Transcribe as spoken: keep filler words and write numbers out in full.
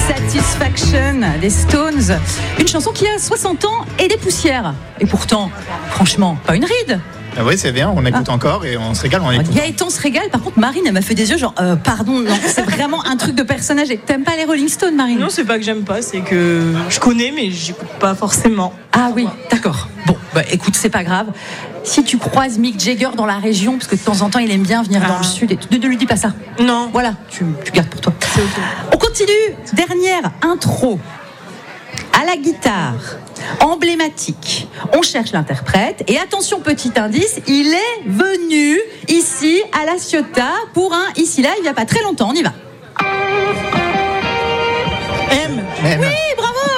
Satisfaction des Stones, une chanson qui a soixante ans et des poussières. Et pourtant, franchement, pas une ride. Ah oui, c'est bien, on écoute ah. encore et on se régale en écoutant. Gaëtan se régale, par contre Marine elle m'a fait des yeux genre euh, pardon, non, c'est vraiment un truc de personnage. T'aimes pas les Rolling Stones, Marine? Non, c'est pas que j'aime pas, c'est que je connais mais j'écoute pas forcément. Ah oui, d'accord. Bon, bah écoute, c'est pas grave. Si tu croises Mick Jagger dans la région, parce que de temps en temps il aime bien venir ah. dans le sud, et tu, ne lui dis pas ça. Non. Voilà, tu, tu gardes pour toi. C'est ok. On continue, dernière intro. À la guitare, emblématique. On cherche l'interprète. Et attention, petit indice, il est venu ici à La Ciotat pour un ici là, il n'y a pas très longtemps. On y va. M. M. Oui, bravo.